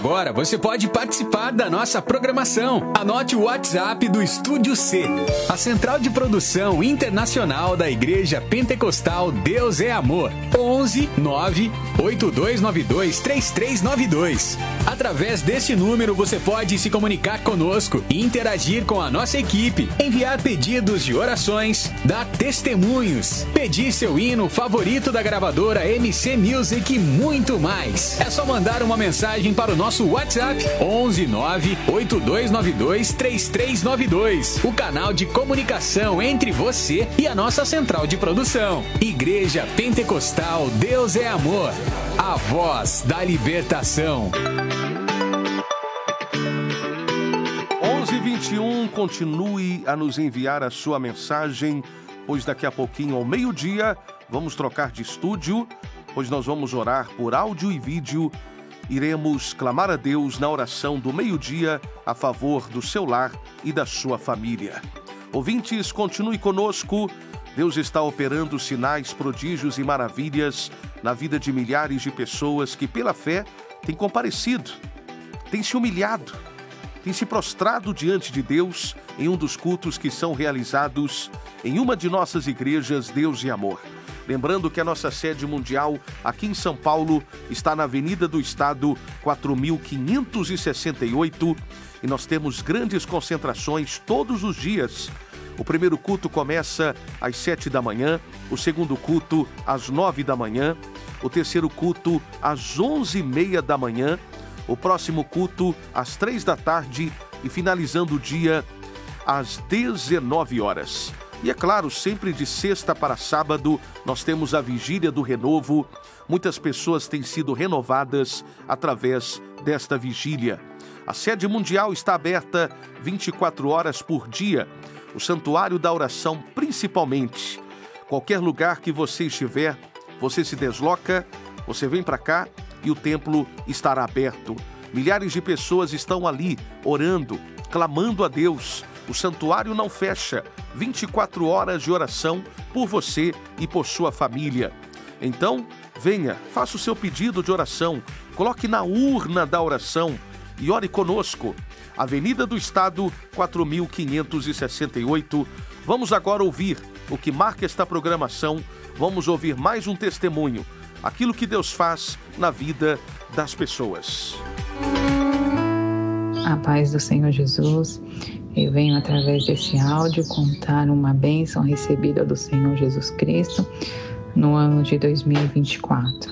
agora você pode participar da nossa programação. Anote o WhatsApp do Estúdio C, a central de produção internacional da Igreja Pentecostal Deus é Amor. 11 9 8292 3392. Através deste número você pode se comunicar conosco e interagir com a nossa equipe, enviar pedidos de orações, dar testemunhos, pedir seu hino favorito da gravadora MC Music e muito mais. É só mandar uma mensagem para o nosso WhatsApp 11 9 8292 3392, o canal de comunicação entre você e a nossa central de produção. Igreja Pentecostal Deus é Amor, a voz da libertação. 11h21, continue a nos enviar a sua mensagem, pois daqui a pouquinho, ao meio-dia, vamos trocar de estúdio, pois nós vamos orar por áudio e vídeo. Iremos clamar a Deus na oração do meio-dia a favor do seu lar e da sua família. Ouvintes, continue conosco. Deus está operando sinais, prodígios e maravilhas na vida de milhares de pessoas que, pela fé, têm comparecido, têm se humilhado, têm se prostrado diante de Deus em um dos cultos que são realizados em uma de nossas igrejas Deus e Amor. Lembrando que a nossa sede mundial aqui em São Paulo está na Avenida do Estado 4568 e nós temos grandes concentrações todos os dias. O primeiro culto começa às 7 da manhã, o segundo culto às 9 da manhã, o terceiro culto às 11h30 da manhã, o próximo culto às 3 da tarde e finalizando o dia às 19 horas. E é claro, sempre de sexta para sábado, nós temos a Vigília do Renovo. Muitas pessoas têm sido renovadas através desta vigília. A sede mundial está aberta 24 horas por dia. O Santuário da Oração, principalmente. Qualquer lugar que você estiver, você se desloca, você vem para cá e o templo estará aberto. Milhares de pessoas estão ali orando, clamando a Deus. O santuário não fecha. 24 horas de oração por você e por sua família. Então, venha, faça o seu pedido de oração, coloque na urna da oração e ore conosco. Avenida do Estado, 4568. Vamos agora ouvir o que marca esta programação. Vamos ouvir mais um testemunho. Aquilo que Deus faz na vida das pessoas. A paz do Senhor Jesus. Eu venho através desse áudio contar uma bênção recebida do Senhor Jesus Cristo no ano de 2024.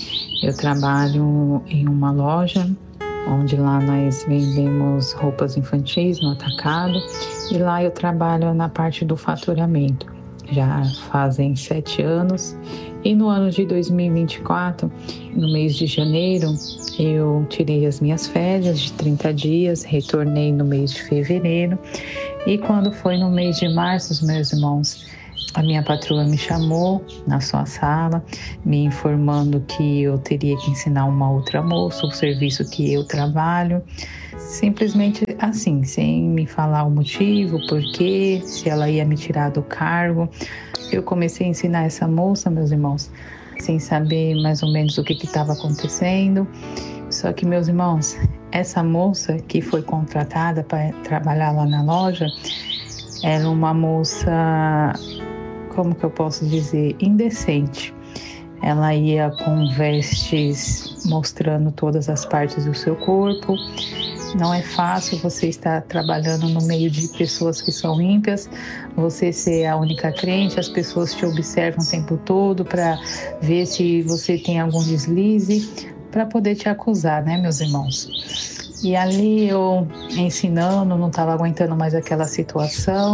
Eu trabalho em uma loja onde lá nós vendemos roupas infantis no atacado e lá eu trabalho na parte do faturamento. Já fazem 7 anos e no ano de 2024, no mês de janeiro, eu tirei as minhas férias de 30 dias, retornei no mês de fevereiro e quando foi no mês de março, os meus irmãos, a minha patroa me chamou na sua sala, me informando que eu teria que ensinar uma outra moça o serviço que eu trabalho. Simplesmente assim, sem me falar o motivo, porquê, se ela ia me tirar do cargo. Eu comecei a ensinar essa moça, meus irmãos, sem saber mais ou menos o que estava acontecendo. Só que, meus irmãos, essa moça que foi contratada para trabalhar lá na loja, era uma moça, como que eu posso dizer, indecente. Ela ia com vestes mostrando todas as partes do seu corpo. Não é fácil você estar trabalhando no meio de pessoas que são ímpias, você ser a única crente, as pessoas te observam o tempo todo para ver se você tem algum deslize, para poder te acusar, né, meus irmãos? E ali eu ensinando, não estava aguentando mais aquela situação,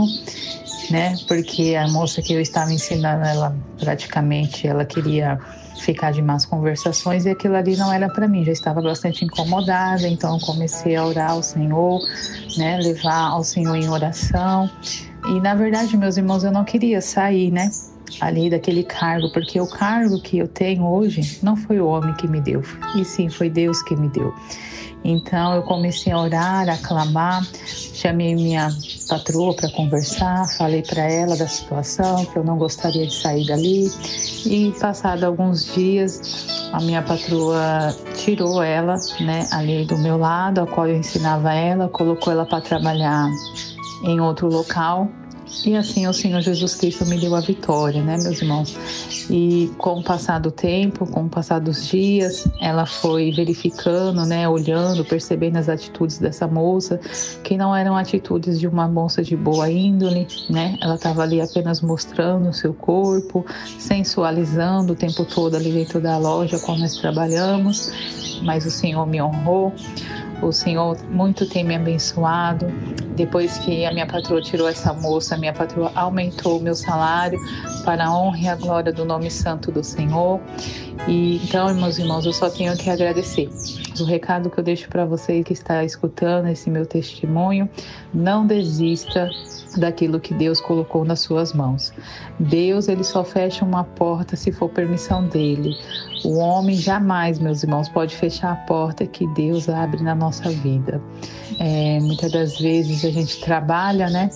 né? Porque a moça que eu estava ensinando, ela praticamente ela queria ficar de más conversações e aquilo ali não era para mim, já estava bastante incomodada, então eu comecei a orar ao Senhor, né? Levar ao Senhor em oração. E na verdade, meus irmãos, eu não queria sair, né? Ali daquele cargo, porque o cargo que eu tenho hoje não foi o homem que me deu, e sim foi Deus que me deu. Então eu comecei a orar, a clamar, chamei minha patroa para conversar, falei para ela da situação, que eu não gostaria de sair dali. E passado alguns dias, a minha patroa tirou ela, né, ali do meu lado, a qual eu ensinava ela, colocou ela para trabalhar em outro local. E assim o Senhor Jesus Cristo me deu a vitória, né, meus irmãos? E com o passar do tempo, com o passar dos dias, ela foi verificando, né, olhando, percebendo as atitudes dessa moça, que não eram atitudes de uma moça de boa índole, né? Ela estava ali apenas mostrando o seu corpo, sensualizando o tempo todo ali dentro da loja quando nós trabalhamos, mas o Senhor me honrou. O Senhor muito tem me abençoado. Depois que a minha patroa tirou essa moça, a minha patroa aumentou o meu salário para a honra e a glória do nome santo do Senhor. E então, meus irmãos, eu só tenho que agradecer. O recado que eu deixo para você que está escutando esse meu testemunho: não desista daquilo que Deus colocou nas suas mãos. Deus, ele só fecha uma porta se for permissão dele. O homem jamais, meus irmãos, pode fechar a porta que Deus abre na nossa vida. Muitas das vezes a gente trabalha, né?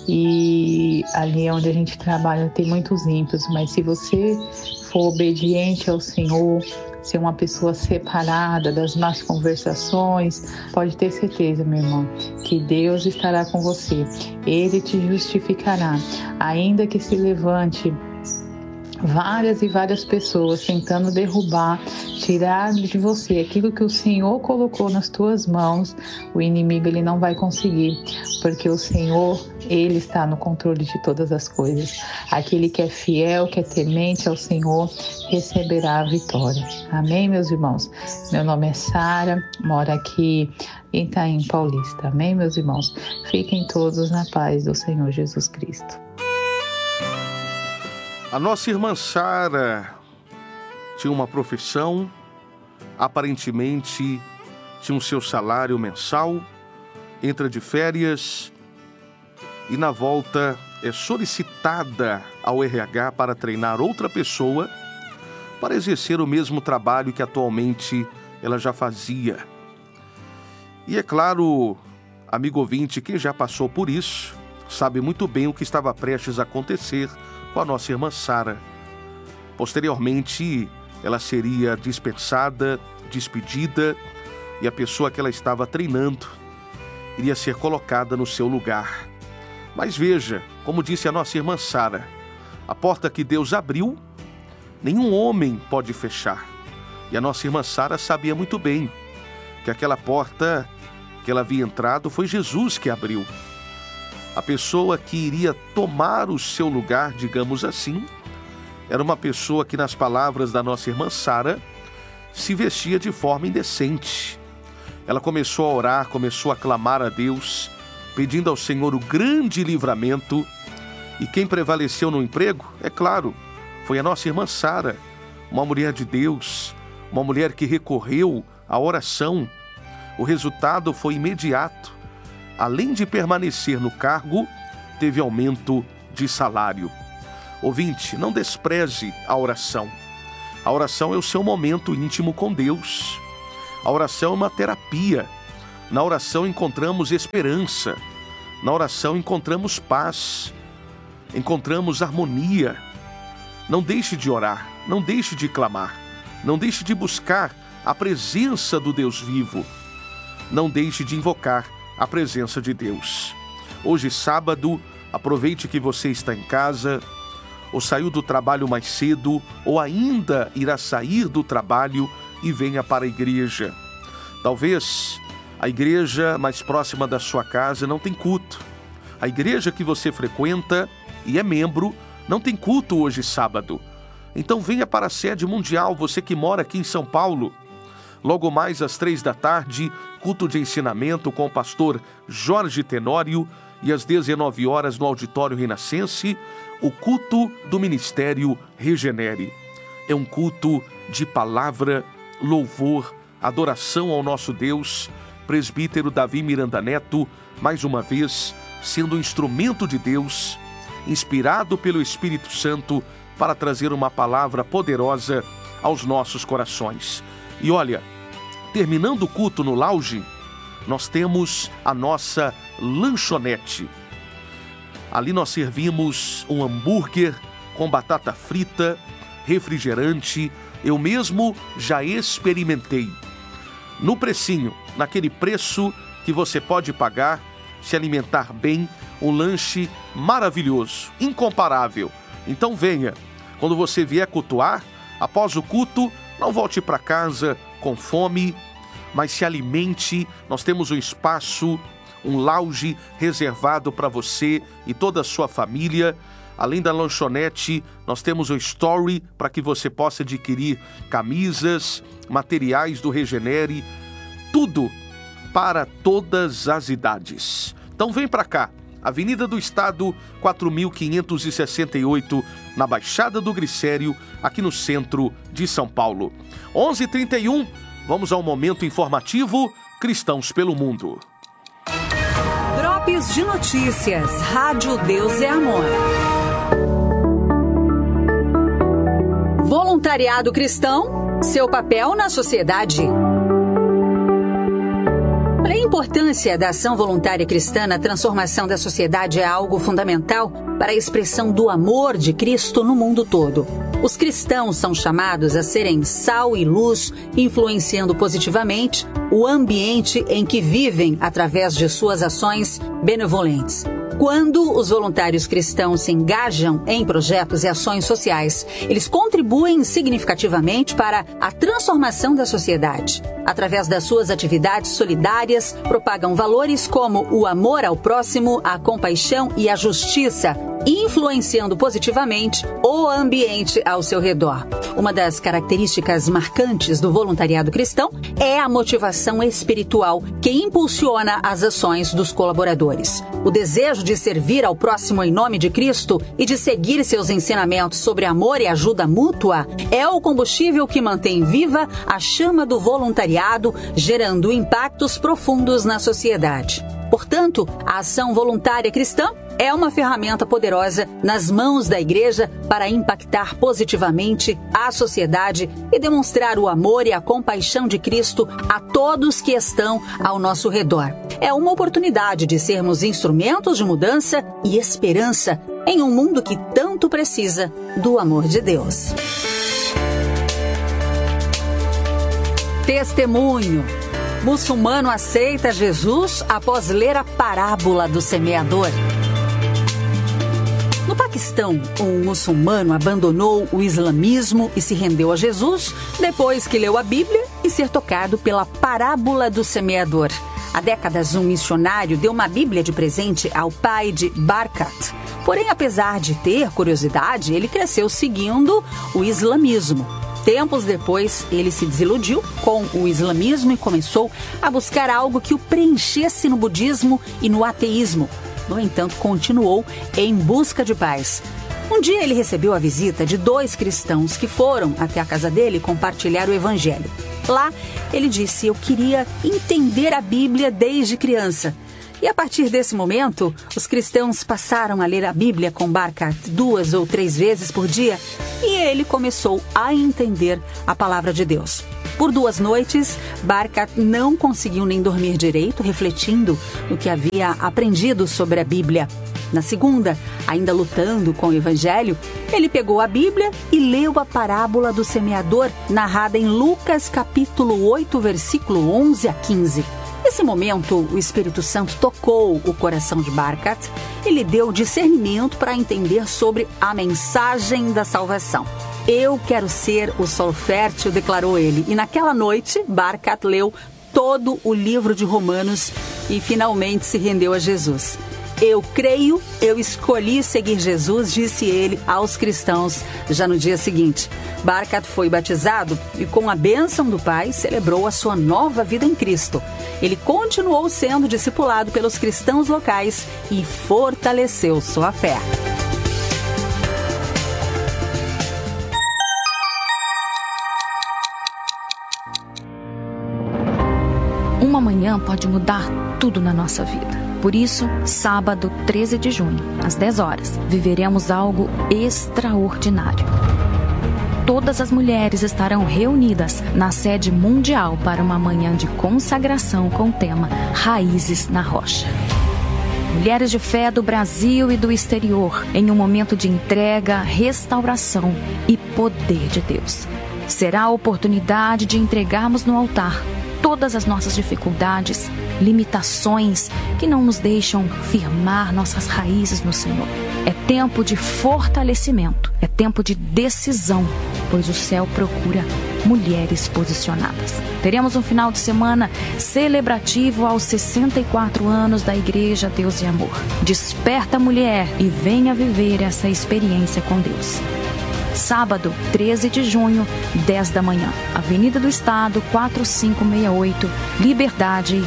E ali onde a gente trabalha tem muitos ímpios, mas se você for obediente ao Senhor, ser uma pessoa separada das más conversações, pode ter certeza, meu irmão, que Deus estará com você. Ele te justificará, ainda que se levante várias e várias pessoas tentando derrubar, tirar de você aquilo que o Senhor colocou nas tuas mãos. O inimigo, ele não vai conseguir, porque o Senhor, ele está no controle de todas as coisas. Aquele que é fiel, que é temente ao Senhor, receberá a vitória. Amém, meus irmãos? Meu nome é Sara, moro aqui em Itaim Paulista. Amém, meus irmãos? Fiquem todos na paz do Senhor Jesus Cristo. A nossa irmã Sara tinha uma profissão, aparentemente tinha o seu salário mensal, entra de férias e na volta é solicitada ao RH para treinar outra pessoa para exercer o mesmo trabalho que atualmente ela já fazia. E é claro, amigo ouvinte, quem já passou por isso sabe muito bem o que estava prestes a acontecer com a nossa irmã Sara. Posteriormente, ela seria dispensada, despedida, e a pessoa que ela estava treinando iria ser colocada no seu lugar. Mas veja, como disse a nossa irmã Sara, a porta que Deus abriu, nenhum homem pode fechar. E a nossa irmã Sara sabia muito bem que aquela porta que ela havia entrado foi Jesus que abriu. A pessoa que iria tomar o seu lugar, digamos assim, era uma pessoa que, nas palavras da nossa irmã Sara, se vestia de forma indecente. Ela começou a orar, começou a clamar a Deus, pedindo ao Senhor o grande livramento. E quem prevaleceu no emprego, é claro, foi a nossa irmã Sara, uma mulher de Deus, uma mulher que recorreu à oração. O resultado foi imediato. Além de permanecer no cargo, teve aumento de salário. Ouvinte, não despreze a oração. A oração é o seu momento íntimo com Deus. A oração é uma terapia. Na oração encontramos esperança. Na oração encontramos paz. Encontramos harmonia. Não deixe de orar, não deixe de clamar. Não deixe de buscar a presença do Deus vivo. Não deixe de invocar a presença de Deus. Hoje, sábado, aproveite que você está em casa, ou saiu do trabalho mais cedo, ou ainda irá sair do trabalho e venha para a igreja. Talvez a igreja mais próxima da sua casa não tem culto. A igreja que você frequenta e é membro não tem culto hoje, sábado. Então venha para a sede mundial, você que mora aqui em São Paulo. Logo mais às 15h, culto de ensinamento com o pastor Jorge Tenório, e às 19h no Auditório Renascense, o culto do Ministério Regenere. É um culto de palavra, louvor, adoração ao nosso Deus. Presbítero Davi Miranda Neto, mais uma vez, sendo um instrumento de Deus, inspirado pelo Espírito Santo para trazer uma palavra poderosa aos nossos corações. E olha, terminando o culto no lounge, nós temos a nossa lanchonete. Ali nós servimos um hambúrguer com batata frita, refrigerante. Eu mesmo já experimentei. No precinho, naquele preço que você pode pagar, se alimentar bem, um lanche maravilhoso, incomparável. Então venha. Quando você vier cultuar, após o culto, não volte para casa com fome, mas se alimente. Nós temos um espaço, um lounge reservado para você e toda a sua família. Além da lanchonete, nós temos o Story para que você possa adquirir camisas, materiais do Regenere, tudo para todas as idades. Então vem para cá, Avenida do Estado, 4568, na Baixada do Glicério, aqui no centro de São Paulo. 11h31, vamos ao momento informativo Cristãos pelo Mundo. Drops de notícias, Rádio Deus é Amor. Voluntariado cristão, seu papel na sociedade. A importância da ação voluntária cristã na transformação da sociedade é algo fundamental para a expressão do amor de Cristo no mundo todo. Os cristãos são chamados a serem sal e luz, influenciando positivamente o ambiente em que vivem através de suas ações benevolentes. Quando os voluntários cristãos se engajam em projetos e ações sociais, eles contribuem significativamente para a transformação da sociedade. Através das suas atividades solidárias, propagam valores como o amor ao próximo, a compaixão e a justiça, influenciando positivamente o ambiente ao seu redor. Uma das características marcantes do voluntariado cristão é a motivação espiritual que impulsiona as ações dos colaboradores. O desejo de servir ao próximo em nome de Cristo e de seguir seus ensinamentos sobre amor e ajuda mútua é o combustível que mantém viva a chama do voluntariado, gerando impactos profundos na sociedade. Portanto, a ação voluntária cristã é uma ferramenta poderosa nas mãos da Igreja para impactar positivamente a sociedade e demonstrar o amor e a compaixão de Cristo a todos que estão ao nosso redor. É uma oportunidade de sermos instrumentos de mudança e esperança em um mundo que tanto precisa do amor de Deus. Testemunho. Muçulmano aceita Jesus após ler a parábola do semeador. No Paquistão, um muçulmano abandonou o islamismo e se rendeu a Jesus depois que leu a Bíblia e ser tocado pela parábola do semeador. Há décadas, um missionário deu uma Bíblia de presente ao pai de Barkat. Porém, apesar de ter curiosidade, ele cresceu seguindo o islamismo. Tempos depois, ele se desiludiu com o islamismo e começou a buscar algo que o preenchesse no budismo e no ateísmo. No entanto, continuou em busca de paz. Um dia ele recebeu a visita de 2 cristãos que foram até a casa dele compartilhar o evangelho. Lá, ele disse: "Eu queria entender a Bíblia desde criança." E a partir desse momento, os cristãos passaram a ler a Bíblia com Barkat 2 ou 3 vezes por dia e ele começou a entender a palavra de Deus. Por 2 noites, Barkat não conseguiu nem dormir direito, refletindo no que havia aprendido sobre a Bíblia. Na segunda, ainda lutando com o Evangelho, ele pegou a Bíblia e leu a parábola do semeador, narrada em Lucas capítulo 8, versículo 11 a 15. Nesse momento, o Espírito Santo tocou o coração de Barkat e lhe deu discernimento para entender sobre a mensagem da salvação. "Eu quero ser o solo fértil", declarou ele. E naquela noite, Barkat leu todo o livro de Romanos e finalmente se rendeu a Jesus. "Eu creio, eu escolhi seguir Jesus", disse ele aos cristãos já no dia seguinte. Barkat foi batizado e, com a bênção do Pai, celebrou a sua nova vida em Cristo. Ele continuou sendo discipulado pelos cristãos locais e fortaleceu sua fé. Uma manhã pode mudar tudo na nossa vida. Por isso, sábado 13 de junho, às 10 horas, viveremos algo extraordinário. Todas as mulheres estarão reunidas na sede mundial para uma manhã de consagração com o tema Raízes na Rocha. mulheres de fé do Brasil e do exterior, em um momento de entrega, restauração e poder de Deus. Será a oportunidade de entregarmos no altar todas as nossas dificuldades, limitações que não nos deixam firmar nossas raízes no Senhor. É tempo de fortalecimento, é tempo de decisão, pois o céu procura mulheres posicionadas. Teremos um final de semana celebrativo aos 64 anos da Igreja Deus e Amor. Desperta, mulher, e venha viver essa experiência com Deus. Sábado, 13 de junho, 10 da manhã. Avenida do Estado, 4568, Liberdade,